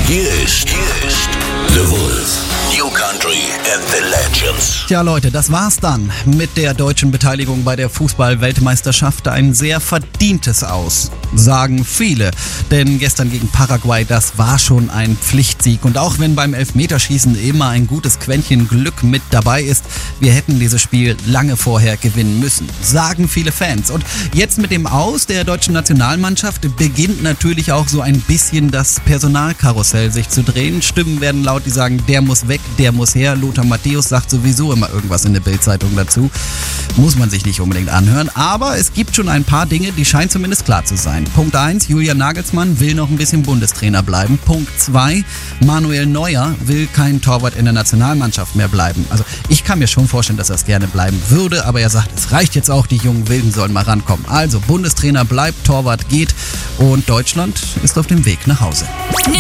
Hier ist The Wolf. New Country and the Legends. Tja Leute, das war's dann mit der deutschen Beteiligung bei der Fußball-Weltmeisterschaft. Ein sehr verdientes Aus, sagen viele. Denn gestern gegen Paraguay, das war schon ein Pflichtsieg. Und auch wenn beim Elfmeterschießen immer ein gutes Quäntchen Glück mit dabei ist, wir hätten dieses Spiel lange vorher gewinnen müssen, sagen viele Fans. Und jetzt mit dem Aus der deutschen Nationalmannschaft beginnt natürlich auch so ein bisschen das Personalkarussell sich zu drehen. Stimmen werden laut, die sagen, der muss weg, der muss her. Lothar Matthäus sagt sowieso immer irgendwas in der Bild-Zeitung dazu. Muss man sich nicht unbedingt anhören. Aber es gibt schon ein paar Dinge, die scheinen zumindest klar zu sein. Punkt 1, Julian Nagelsmann will noch ein bisschen Bundestrainer bleiben. Punkt 2, Manuel Neuer will kein Torwart in der Nationalmannschaft mehr bleiben. Also ich kann mir schon vorstellen, dass er es gerne bleiben würde. Aber er sagt, es reicht jetzt auch, die jungen Wilden sollen mal rankommen. Also Bundestrainer bleibt, Torwart geht und Deutschland ist auf dem Weg nach Hause.